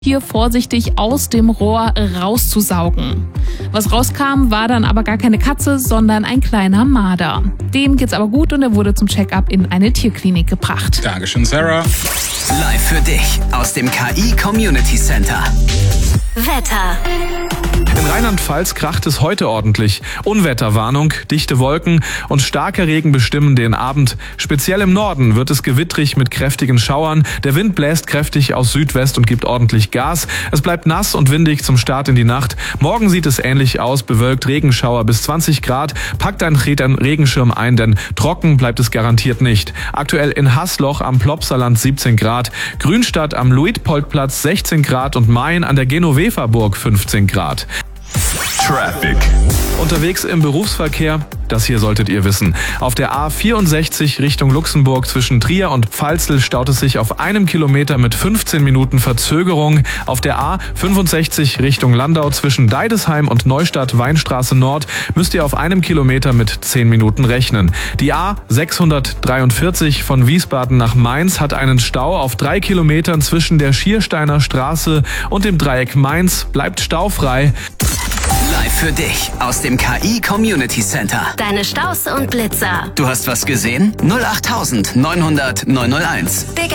hier vorsichtig aus dem Rohr rauszusaugen. Was rauskam, war dann aber gar keine Katze, sondern ein kleiner Marder. Dem geht's aber gut und er wurde zum Check-up in eine Tierklinik gebracht. Dankeschön, Sarah. Live für dich aus dem KI Community Center. Wetter. In Rheinland-Pfalz kracht es heute ordentlich. Unwetterwarnung, dichte Wolken und starker Regen bestimmen den Abend. Speziell im Norden wird es gewittrig mit kräftigen Schauern. Der Wind bläst kräftig aus Südwest und gibt ordentlich Gas. Es bleibt nass und windig zum Start in die Nacht. Morgen sieht es ähnlich aus, bewölkt, Regenschauer bis 20 Grad. Packt einen Regenschirm ein, denn trocken bleibt es garantiert nicht. Aktuell in Haßloch am Plopsaland 17 Grad, Grünstadt am Luitpoldplatz 16 Grad und Main an der Genoveverburg 15 Grad. Traffic. Unterwegs im Berufsverkehr, das hier solltet ihr wissen. Auf der A64 Richtung Luxemburg zwischen Trier und Pfalzel staut es sich auf 1 Kilometer mit 15 Minuten Verzögerung. Auf der A65 Richtung Landau zwischen Deidesheim und Neustadt Weinstraße Nord müsst ihr auf 1 Kilometer mit 10 Minuten rechnen. Die A643 von Wiesbaden nach Mainz hat einen Stau auf 3 Kilometern zwischen der Schiersteiner Straße und dem Dreieck Mainz. Bleibt staufrei. Live für dich aus dem KI Community Center. Deine Staus und Blitzer. Du hast was gesehen? 08900 901.